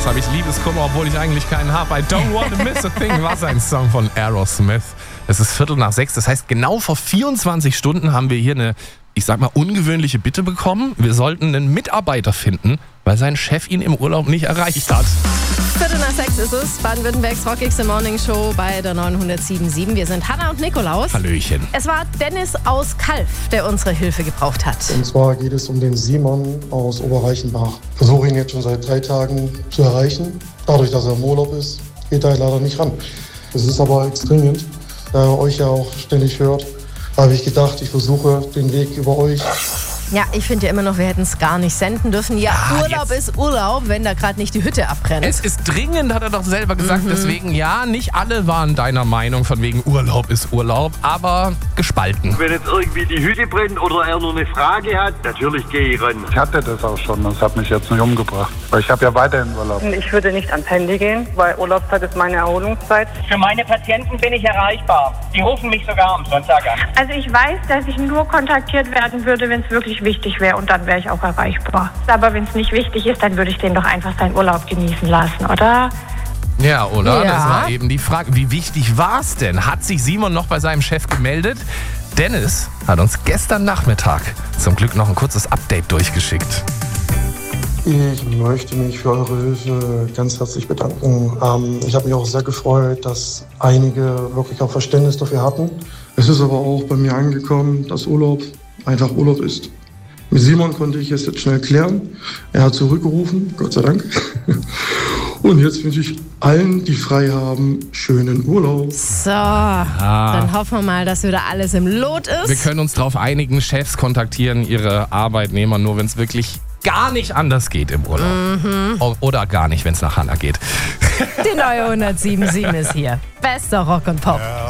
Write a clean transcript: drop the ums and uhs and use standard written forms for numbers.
Jetzt habe ich Liebeskummer, obwohl ich eigentlich keinen habe. I don't want to miss a thing. Was ein Song von Aerosmith. Es ist 5:45. Das heißt, genau vor 24 Stunden haben wir hier eine, ich sag mal, ungewöhnliche Bitte bekommen. Wir sollten einen Mitarbeiter finden, weil sein Chef ihn im Urlaub nicht erreicht hat. 5:45 ist es. Baden-Württembergs Rock X Morning Show bei der 907.7. Wir sind Hanna und Nikolaus. Hallöchen. Es war Dennis aus Kalf, der unsere Hilfe gebraucht hat. Und zwar geht es um den Simon aus Oberreichenbach. Ich versuche ihn jetzt schon seit 3 Tagen zu erreichen. Dadurch, dass er im Urlaub ist, geht er leider nicht ran. Das ist aber extrem dringend, da er euch ja auch ständig hört. Habe ich gedacht, ich versuche den Weg über euch. Ja, ich finde ja immer noch, wir hätten es gar nicht senden dürfen. Ja, Urlaub ist Urlaub, wenn da gerade nicht die Hütte abbrennt. Es ist dringend, hat er doch selber gesagt. Deswegen, ja, nicht alle waren deiner Meinung von wegen Urlaub ist Urlaub, aber gespalten. Wenn jetzt irgendwie die Hütte brennt oder er nur eine Frage hat, natürlich gehe ich ran. Ich hatte das auch schon, das hat mich jetzt nicht umgebracht. Weil ich habe ja weiterhin Urlaub. Ich würde nicht ans Handy gehen, weil Urlaubszeit ist meine Erholungszeit. Für meine Patienten bin ich erreichbar. Die rufen mich sogar am Sonntag an. Also ich weiß, dass ich nur kontaktiert werden würde, wenn es wirklich wichtig wäre und dann wäre ich auch erreichbar. Aber wenn es nicht wichtig ist, dann würde ich den doch einfach seinen Urlaub genießen lassen, oder? Ja, oder? Ja. Das war eben die Frage. Wie wichtig war es denn? Hat sich Simon noch bei seinem Chef gemeldet? Dennis hat uns gestern Nachmittag zum Glück noch ein kurzes Update durchgeschickt. Ich möchte mich für eure Hilfe ganz herzlich bedanken. Ich habe mich auch sehr gefreut, dass einige wirklich auch Verständnis dafür hatten. Es ist aber auch bei mir angekommen, dass Urlaub einfach Urlaub ist. Mit Simon konnte ich es jetzt schnell klären. Er hat zurückgerufen, Gott sei Dank. Und jetzt wünsche ich allen, die frei haben, schönen Urlaub. So, dann hoffen wir mal, dass wieder alles im Lot ist. Wir können uns darauf einigen, Chefs kontaktieren ihre Arbeitnehmer nur, wenn es wirklich gar nicht anders geht im Urlaub. Oder gar nicht, wenn es nach Hanna geht. Die neue 107.7 ist hier. Bester Rock und Pop.